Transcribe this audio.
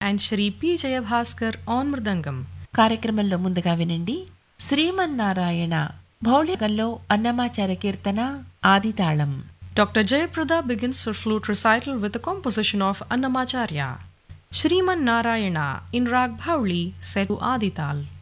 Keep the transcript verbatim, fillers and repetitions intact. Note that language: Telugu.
and Shri P. Jayabhaskar on Mridangam. కార్యక్రమంలో ముందుగా వినండి శ్రీమన్నారాయణ భౌళికంలో అన్నమాచార్య కీర్తన ఆదితాళం. Doctor Jayaprada begins her flute recital with a composition of Annamacharya. Shriman Narayana in Rag Bhauli set to Adital.